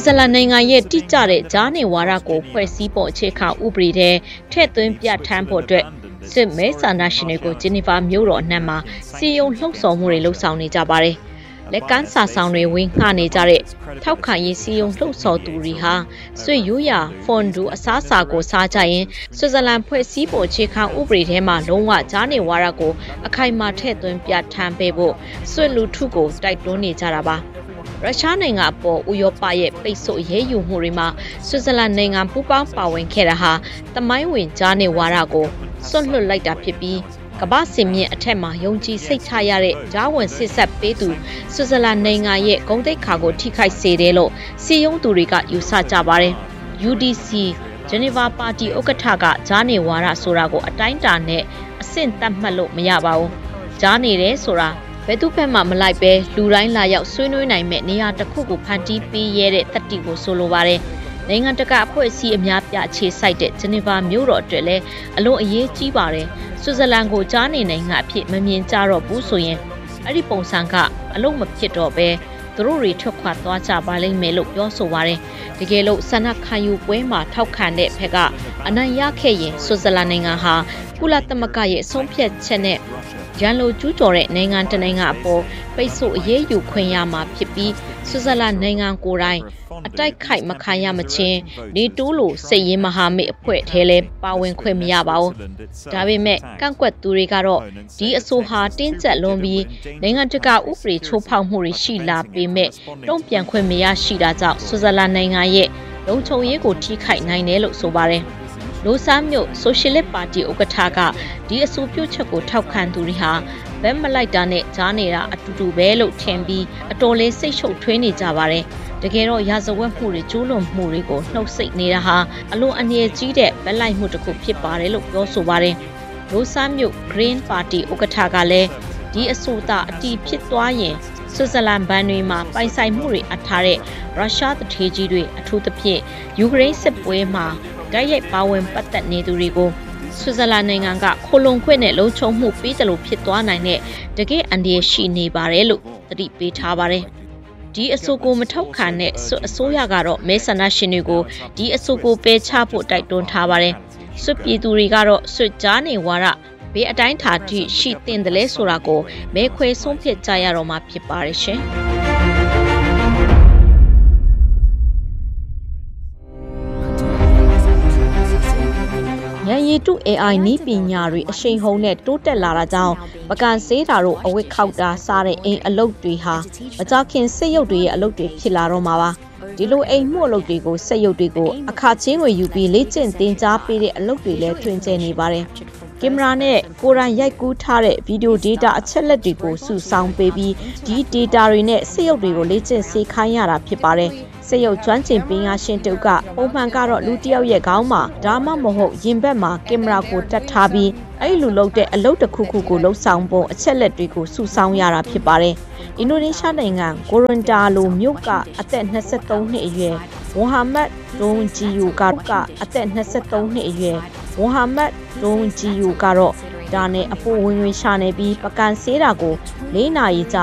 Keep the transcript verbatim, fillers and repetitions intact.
Switzerland နိုင်ငံရဲ့တိကျတဲ့ဂျားနေဝါဒကိုဖွဲ့စည်းပုံအခြေခံဥပဒေထဲထည့်သွင်းပြဋ္ဌာန်းဖို့အတွက်စစ်မဲဆန္ဒရှင်တွေကိုဂျီနီဗာမြို့တော်အနှံ့မှာစီယုံလှုပ်ဆော်မှုတွေလှုပ်ဆောင်နေကြပါတယ်။လက်ကမ်းစာဆောင်တွေဝင်ငှနေကြတဲ့ထောက်ခံရေးစီယုံလှုပ်ဆော်သူတွေဟာဆွေရိုးရာဖွန်ဒူအစားအစာကိုစားကြရင်ဆွစ်ဇာလန်ဖွဲ့စည်းပုံအခြေခံဥပဒေထဲမှာလုံးဝဂျားနေဝါဒကိုအခိုင်အမာထည့်သွင်းပြဋ္ဌာန်းပေးဖို့ဆွေလူထုကိုတိုက်တွန်းနေကြတာပါ။ရုရှားနိုင်ငံအပေါ်ဥရောပရဲ့ပိတ်ဆို့ရေးယူမှုတွေမှာဆွစ်ဇာလန်နိုင်ငံပူးပေါင်းပါဝင်ခဲ့တာဟာသမိုင်းဝင်ဂျားနေဝါဒကိုစွန့်လွတ်လိုက်တာဖြစ်ပြီးကမ္ဘာစင်မြင့်အထက်မှာယုံကြည်စိတ်ချရတဲ့ဂျားဝင်စစ်ဆက်ပေးသူဆွစ်ဇာလန်နိုင်ငံရဲ့ဂုဏ်သိက္ခာကိုထိခိုက်စေတယ်လို့စီယုံသူတွေကယူဆကြပါတယ်။ U D C ဂျနီဗာပါတီဥက္ကဋ္ဌကဂျားနေဝါဒဆိုတာကိုအတိုင်းအတာနဲ့အဆင့်သတ်မှတ်လို့မရပါဘူး။ဂျားနေတယ်ဆိုတာဘယ်သူဘက်မှမလိုက်ပဲလူတိုင်းလာရောက်ဆွေးနွေးနိုင်မဲ့နေရာတစ်ခုကိုဖန်တီးပေးရတဲ့တတိကိုဆိုလိုပါတယ်။နိုင်ငံတကာအဖွဲ့အစည်းအများပြအခြေစိုက်တဲ့ဂျနီဗာမြို့တော်အတွက်လည်းအလွန်အရေးကြီးပါတယ်။ဆွစ်ဇာလန်ကိုကြားနေနိုင်ငံအဖြစ်မမြင်ကြတော့ဘူးဆိုရင်အဲ့ဒီပုံစံကအလုံးမဖြစ်တော့ပဲသူတို့တွေထွက်ခွာသွားကြပါလိမ့်မယ်လို့ပြောဆိုပါတယ်။တကယ်လို့ဆန္ဒခံယူပွဲမှာထောက်ခံတဲ့ဘက်ကအနိုင်ရခဲ့ရင်ဆွစ်ဇာလန်နိုင်ငံဟာကုလသမဂ္ဂရဲ့အဆုံးဖြတ်ချက်နဲ့ရန်လိုကျူးကျော်တဲ့နိုင်ငံတနိုင်ငံအပေါ်ပိတ်ဆို့အရေးယူခွင့်ရမှာဖြစ်ပြီးဆွစ်ဇာလန်နိုင်ငံကိုယ်တိုင်အတိုက်ခိုက်မခံရမချင်းနေတိုးလိုစိတ်ရင်းမဟာမိတ်အဖွဲ့ထဲလဲပါဝင်ခွင့်မရပါဘူး။ဒါပေမဲ့ကန့်ကွက်သူတွေကတော့ဒီအဆိုဟာတင်းကျပ်လွန်ပြီးနိုင်ငံတကာဥပဒေချိုးဖောက်မှုတွေရှိလာပေမဲ့တုံ့ပြန်ခွင့်မရရှိတာကြောင့်ဆွစ်ဇာလန်နိုင်ငံရဲ့လုံခြုံရေးကိုထိခိုက်နိုင်တယ်လို့ဆိုပါတယ်။လိုဆာမြို့ဆိုရှယ်လစ်ပါတီဥက္ကဋ္ဌကဒီအဆိုပြုချက်ကိုထောက်ခံသူတွေဟာဘက်မလိုက်တာနဲ့ကြားနေတာအတူတူပဲလို့ထင်ပြီးအတော်လေးစိတ်ရှုပ်ထွေးနေကြပါတယ်။တကယ်တော့ရာဇဝတ်မှုတွေကျူးလွန်မှုတွေကိုနှုတ်ဆက်နေတာဟာအလွန်အန္တရာယ်ကြီးတဲ့ဘက်လိုက်မှုတစ်ခုဖြစ်ပါတယ်လို့ပြောဆိုပါတယ်။လိုဆာမြို့ Green ပါတီဥက္ကဋ္ဌကလည်းဒီအဆိုသာအတီးဖြစ်သွားရင်ဆွစ်ဇာလန်ဘဏ်တွေမှာပိုင်ဆိုင်မှုတွေအထားတဲ့ရုရှားတထေးကြီးတွေအထူးသဖြင့်ယူကရိန်းစစ်ပွဲမှာတိုက်ရိုက်ပါဝင်ပတ်သက်နေသူတွေကိုဆွစ်ဇာလန်နိုင်ငံကခိုလုံခွင့်နဲ့လုံခြုံမှုပေးတယ်လို့ဖြစ်သွားနိုင်တဲ့တကယ်အန္တရာယ်ရှိနေပါတယ်လို့သတိပေးထားပါတယ်။ဒီအဆိုကိုမထောက်ခံတဲ့အစိုးရကတော့မဲဆန္ဒရှင်တွေကိုဒီအဆိုကိုပယ်ချဖို့တိုက်တွန်းထားပါတယ်။ဆွစ်ပြည်သူတွေကတော့ဆွစ်ကြားနေဝါဒဘေးအတိုင်းထားထိရှိတင်တယ်လဲဆိုတာကိုမဲခွဲဆုံးဖြတ်ကြရတော့မှာဖြစ်ပါတယ်ရှင်။ဉာဏ်ရည်တု A I နည်းပညာတွေအရှိန်ဟုန်နဲ့တိုးတက်လာတာကြောင့်ပကံစေးတာတို့အဝတ်ခောက်တာစားတဲ့အိမ်အလုပ်တွေဟာမကြခင်စစ်ရုပ်တွေရဲ့အလုပ်တွေဖြစ်လာတော့မှာပါဒီလိုအိမ်မှုအလုပ်တွေကိုစစ်ရုပ်တွေကိုအခါချင်းတွေယူပြီးလေ့ကျင့်သင်ကြားပေးတဲ့အလုပ်တွေလည်းထွင်ကျယ်နေပါတယ်ကင်မရာနဲ့ကိုယ်တိုင်ရိုက်ကူးထားတဲ့ဗီဒီယို data အချက်လက်တွေကိုစုဆောင်းပေးပြီးဒီ data တွေနဲ့စစ်ရုပ်တွေကိုလေ့ကျင့်စေခိုင်းရတာဖြစ်ပါတယ်စစ်ရုပ်ကျွမ်းကျင်ပညာရှင်တုပ်ကပုံမှန်ကတော့လူတစ်ယောက်ရဲ့ခေါင်းမှာဒါမှမဟုတ်ရင်ဘက်မှာကင်မရာကိုတက်ထားပြီးအဲ့လိုလုပ်တဲ့အလုပ်တစ်ခုခုကိုလှုပ်ဆောင်ပုံအချက်လက်တွေကိုစုဆောင်းရတာဖြစ်ပါတယ်အင်ဒိုနီးရှားနိုင်ငံကိုရွန်တာလိုမြို့ကအသက်၂၃နှစ်အရွယ်ဝမ်ဟာမတ်ဒွန်ဂျီယိုကအသက်၂၃နှစ်အရွယ်ဝမ်ဟာမတ်ဒွန်ဂျီယိုကတော့ဒါနဲ့အပိုဝင်ဝင်ရှာနေပြီးပကံစေးတာကို၄နာရီကြာ